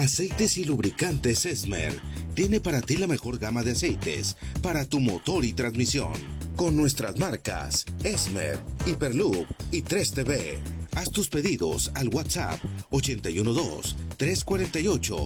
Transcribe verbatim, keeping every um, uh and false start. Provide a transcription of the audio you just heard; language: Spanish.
Aceites y lubricantes Esmer tiene para ti la mejor gama de aceites para tu motor y transmisión. Con nuestras marcas Esmer, Hyperloop y tres T V. Haz tus pedidos al WhatsApp ochenta y uno dos, trescientos cuarenta y ocho,